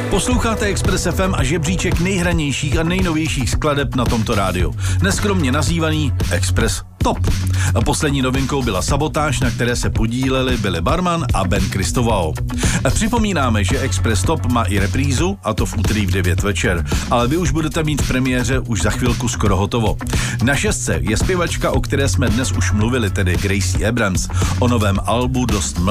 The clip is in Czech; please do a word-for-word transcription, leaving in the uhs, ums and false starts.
Posloucháte Express F M a žebříček nejhranějších a nejnovějších skladeb na tomto rádiu. Neskromně nazývaný Express Top. A poslední novinkou byla Sabotáž, na které se podíleli Billy Barman a Ben Cristovao. Připomínáme, že Express Top má i reprízu, a to v úterý v devět večer, ale vy už budete mít v premiéře už za chvilku skoro hotovo. Na šestce je zpěvačka, o které jsme dnes už mluvili, tedy Gracie Abrams, o novém albu Dost